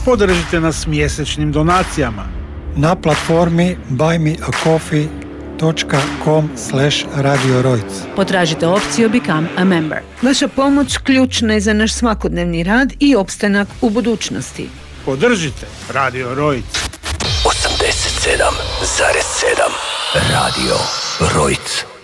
Podržite nas mjesečnim donacijama na platformi buymeacoffee.com/Radio Rojc. Potražite opciju Become a Member. Vaša pomoć ključna je za naš svakodnevni rad i opstanak u budućnosti. Podržite Radio Rojc. 87,7 Radio Rojc.